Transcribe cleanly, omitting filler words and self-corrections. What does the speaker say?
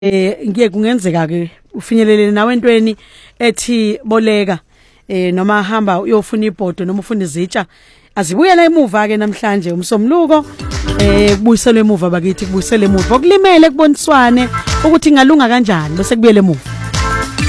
ngeke kungenzeka ke ufinyelele nawe entweni ethi boleka noma hamba uyofuna ibhodo noma ufuna izitsha azibuyela emuva ke namhlanje umsomluko kubuyiselwe emuva bakithi kubuyisele emuva okulimele kuboniswane ukuthi ngalunga kanjani bese kubuyele emuva.